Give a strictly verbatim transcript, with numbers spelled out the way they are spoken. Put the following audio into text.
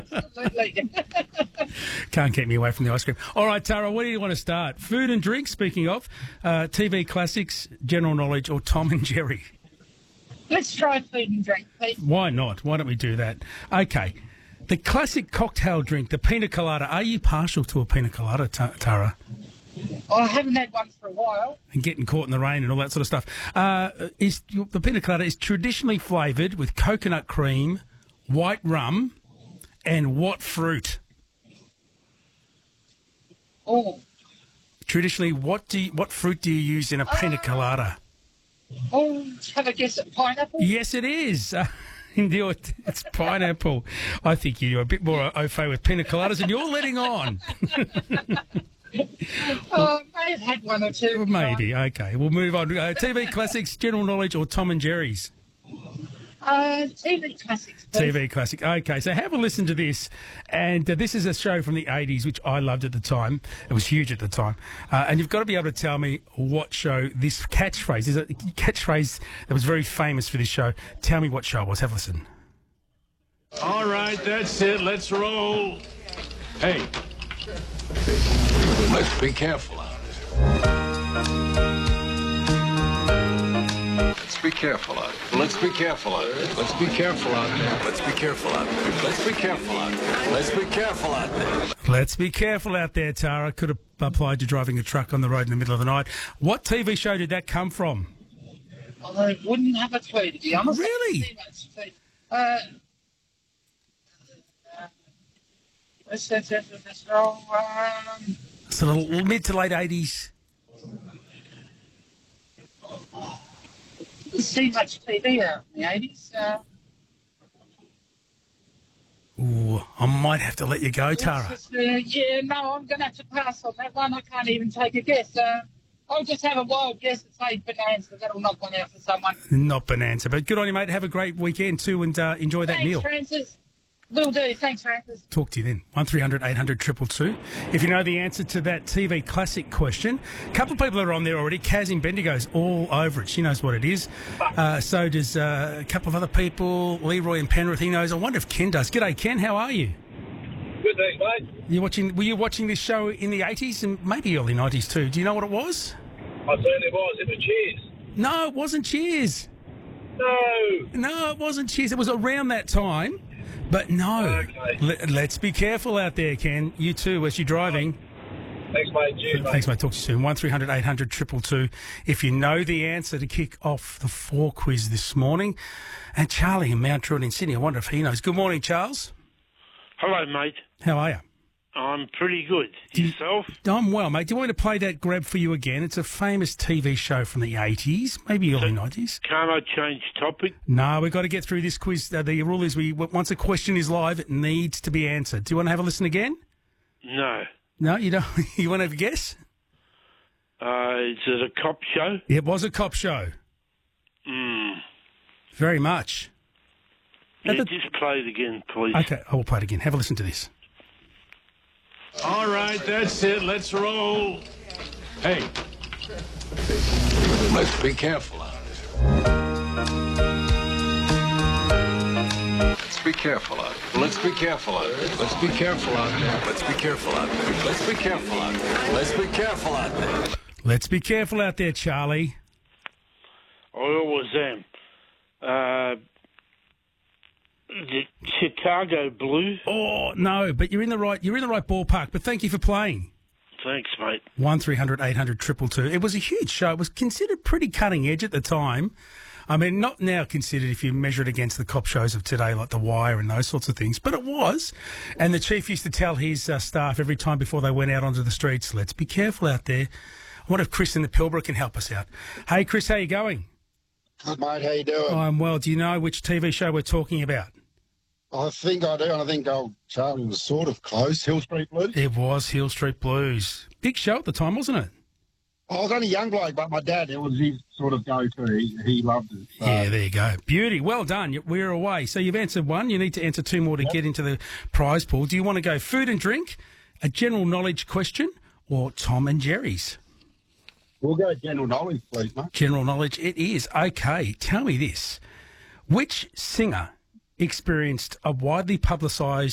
Absolutely. Can't keep me away from the ice cream. All right, Tara, where do you want to start? Food and drink, speaking of, uh, T V classics, general knowledge, or Tom and Jerry? Let's try food and drink, please. Why not? Why don't we do that? Okay. The classic cocktail drink, the pina colada. Are you partial to a pina colada, Ta- Tara? I haven't had one for a while. And getting caught in the rain and all that sort of stuff. Uh, is the pina colada is traditionally flavoured with coconut cream, white rum, and what fruit? Oh. Traditionally, what do you, what fruit do you use in a pina colada? Oh, have a guess at pineapple? Yes, it is. Uh, indeed, it's pineapple. I think you're a bit more au fait with pina coladas, and you're letting on. Oh, I may have had one or two. Maybe. Okay, we'll move on. Uh, T V classics, general knowledge, or Tom and Jerry's? Uh, T V classics, please. T V classic. Okay, so have a listen to this. And uh, this is a show from the eighties, which I loved at the time. It was huge at the time. Uh, and you've got to be able to tell me what show this catchphrase is. A catchphrase that was very famous for this show. Tell me what show it was. Have a listen. All right, that's it. Let's roll. Hey. Let's be careful out there. Let's be careful out there. Let's be careful out there. Let's be careful out there. Let's be careful out there. Let's be careful out there. Let's be careful out there. Let's be careful out there, Tara. Could have applied to driving a truck on the road in the middle of the night. What T V show did that come from? I wouldn't have a clue, to be honest. Really? Uh, let's, let's, let's, let's roll. Um, Sort of mid to late eighties. didn't see much T V out in the eighties. Uh, Ooh, I might have to let you go, Tara. just, uh, yeah, no, I'm going to have to pass on that one. I can't even take a guess. Uh, I'll just have a wild guess and say Bonanza. That'll knock one out for someone. Not Bonanza, but good on you, mate. Have a great weekend too, and uh, enjoy that Thanks, meal. Francis. Will do. Thanks, Francis. Talk to you then. one three hundred eight hundred two two two. If you know the answer to that T V classic question, a couple of people are on there already. Kaz in Bendigo's all over it. She knows what it is. Uh, so does uh, a couple of other people. Leroy in Penrith, he knows. I wonder if Ken does. G'day, Ken. How are you? Good, thanks, mate. You watching? Were you watching this show in the eighties and maybe early nineties too? Do you know what it was? I certainly was. It was Cheers. No, it wasn't Cheers. No. No, it wasn't Cheers. It was around that time. But no. Okay. Let, let's be careful out there, Ken. You too, as you're driving. Thanks, mate. Cheers, mate. Thanks, mate. Talk to you soon. one three hundred eight hundred two two two. If you know the answer to kick off the four quiz this morning. And Charlie in Mount Druitt in Sydney, I wonder if he knows. Good morning, Charles. Hello, mate. How are you? I'm pretty good. Yourself? I'm well, mate. Do you want me to play that grab for you again? It's a famous T V show from the eighties, maybe early nineties. Can't I change topic? No, we've got to get through this quiz. Uh, the rule is we once a question is live, it needs to be answered. Do you want to have a listen again? No. No, you don't. You want to have a guess? Uh, is it a cop show? It was a cop show. Hmm. Very much. Yeah, the- just play it again, please. Okay, I will play it again. Have a listen to this. All right, that's it. Let's roll. Hey. Let's be careful out there. Let's be careful out there. Let's be careful out there. Let's be careful out there. Let's be careful out there. Let's be careful out there. Let's be careful out there. Let's be careful out there, Charlie. I always am. Uh, the Chicago Blues. Oh no, but you're in the right. You're in the right ballpark. But thank you for playing. Thanks, mate. One three hundred eight hundred triple two. It was a huge show. It was considered pretty cutting edge at the time. I mean, not now considered if you measure it against the cop shows of today, like The Wire and those sorts of things. But it was. And the chief used to tell his uh, staff every time before they went out onto the streets, "Let's be careful out there." I wonder if Chris in the Pilbara can help us out. Hey, Chris, how you going? Good, mate. How you doing? I'm well. Do you know which T V show we're talking about? I think I do, and I think old Charlie was sort of close. Hill Street Blues. It was Hill Street Blues. Big show at the time, wasn't it? I was only a young bloke, but my dad, it was his sort of go-to. He, he loved it. So. Yeah, there you go. Beauty. Well done. You- We're away. So you've answered one. You need to answer two more to get into the prize pool. Do you want to go food and drink, a general knowledge question, or Tom and Jerry's? We'll go general knowledge, please, mate. General knowledge it is. Okay, tell me this. Which singer experienced a widely publicised